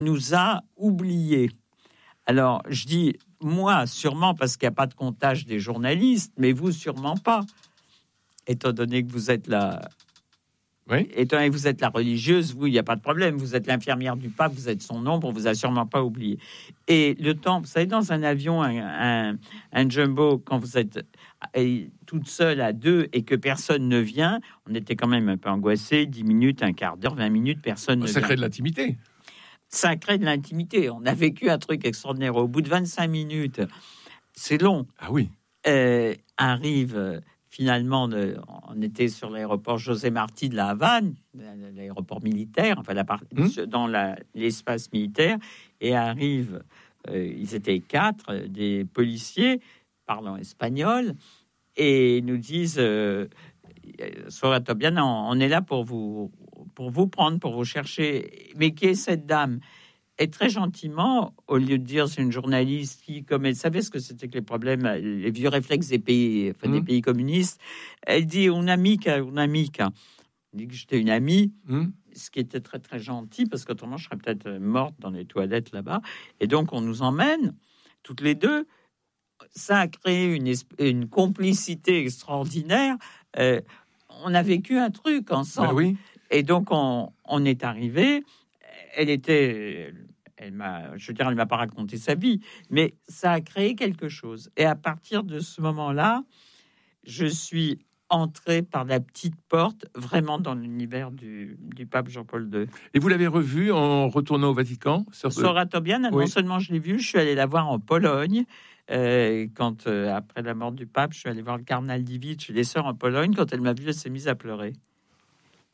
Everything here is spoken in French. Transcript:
nous a oubliés. Alors, je dis, moi, sûrement, parce qu'il n'y a pas de comptage des journalistes, mais vous, sûrement pas. Étant donné que vous êtes la... Oui. Étant donné que vous êtes la religieuse, vous, il n'y a pas de problème. Vous êtes l'infirmière du pape, vous êtes son ombre, on vous a sûrement pas oublié. Et le temps, vous savez, dans un avion, un jumbo, quand vous êtes toute seule à deux et que personne ne vient, on était quand même un peu angoissés, 10 minutes, un quart d'heure, 20 minutes, personne ne vient. Ça crée de l'intimité. Ça crée de l'intimité. On a vécu un truc extraordinaire. Au bout de 25 minutes, c'est long. Ah oui. Arrive... Finalement, on était sur l'aéroport José Martí de la Havane, l'aéroport militaire, enfin dans l'espace militaire, et arrivent, ils étaient 4, des policiers parlant espagnol, et nous disent Sora Tobian, on est là pour vous prendre, pour vous chercher. Mais qui est cette dame? Et très gentiment, au lieu de dire c'est une journaliste qui, comme elle savait ce que c'était que les problèmes, les vieux réflexes des pays, des pays communistes, elle dit une amica. Elle dit que j'étais une amie, ce qui était très très gentil, parce qu'autrement je serais peut-être morte dans les toilettes là-bas. Et donc on nous emmène toutes les deux. Ça a créé une complicité extraordinaire. On a vécu un truc ensemble. Ben oui. Et donc on est arrivé. Elle m'a pas raconté sa vie, mais ça a créé quelque chose. Et à partir de ce moment-là, je suis entré par la petite porte, vraiment dans l'univers du pape Jean-Paul II. Et vous l'avez revu en retournant au Vatican? Sora Tobian, non seulement je l'ai vue, je suis allé la voir en Pologne. Quand, après la mort du pape, je suis allé voir le cardinal Dziwisz et les sœurs en Pologne. Quand elle m'a vu, elle s'est mise à pleurer.